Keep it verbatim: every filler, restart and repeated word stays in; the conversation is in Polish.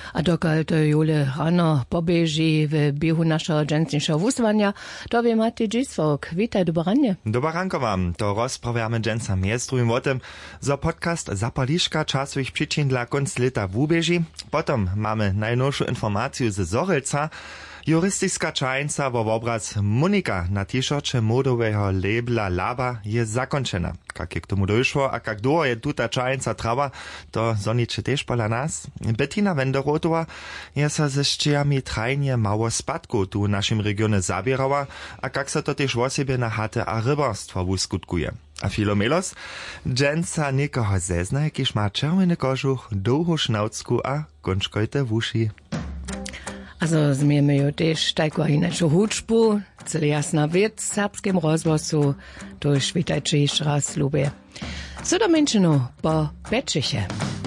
A dokąd to jule rano pobieži w biehu naszego dżęsniejszego wuzwania, to wie Mati Dziswok. Witaj, dobranie. Dobaranko wam, to rozprawiamy dżęsa miestrujem o tym, że podcast Zapaliszka czasowych przyczyn dla końca lata wubieži. Potem mamy najnowszą informację ze Zorelca. Jurysticka czajnica wo obraz Monika na t-shircie modowego labela Laba je zakończena. Jak je k tomu došło, a jak długo je tuta czajnica trwa, to zoniče też pola nas. Bettina Wenderotova je sa ze ščejami trajnie mało spadku tu w naszym regionie zabierała, a jak se to też o siebie na chate a rybarstwo uskutkuje. A Filomelos, dżęca nikoho zezna, jakiś ma czerwony kożuch, długo sznaucku a končkojte w uši. Also zmiemy jo też taką inaczą huczbu, cele jasna wiec w serbskim rozgłosu, to już witajcie jeszcze raz lubię. Co do menšinu po Pečiche.